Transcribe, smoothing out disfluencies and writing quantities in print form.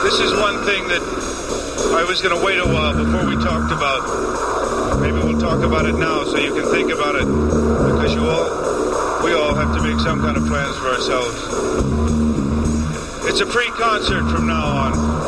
This is one thing that I was going to wait a while before we talked about. Maybe we'll talk about it now so you can think about it, because we all have to make some kind of plans for ourselves. It's a free concert from now on.